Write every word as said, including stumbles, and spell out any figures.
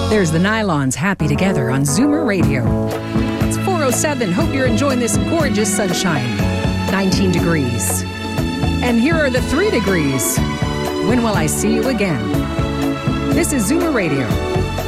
There's the Nylons happy together on Zoomer Radio. It's four oh seven. Hope you're enjoying this gorgeous sunshine. nineteen degrees. And here are the three degrees. When will I see you again? This is Zoomer Radio.